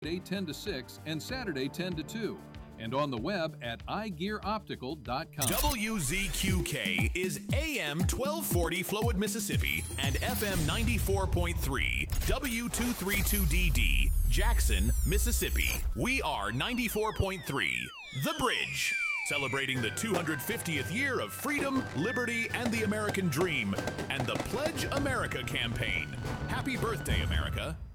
Friday 10 to 6 and Saturday 10 to 2. And on the web at iGearOptical.com. WZQK is AM 1240 Flowood, Mississippi, and FM 94.3 W232DD, Jackson, Mississippi. We are 94.3 The Bridge, celebrating the 250th year of freedom, liberty, and the American dream, and the Pledge America campaign. Happy birthday, America.